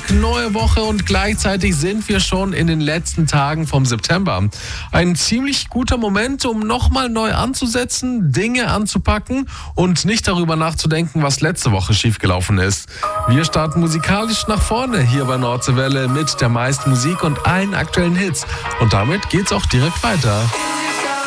Montag, neue Woche und gleichzeitig sind wir schon in den letzten Tagen vom September. Ein ziemlich guter Moment, um nochmal neu anzusetzen, Dinge anzupacken und nicht darüber nachzudenken, was letzte Woche schiefgelaufen ist. Wir starten musikalisch nach vorne hier bei Nordsee Welle mit der meisten Musik und allen aktuellen Hits. Und damit geht's auch direkt weiter.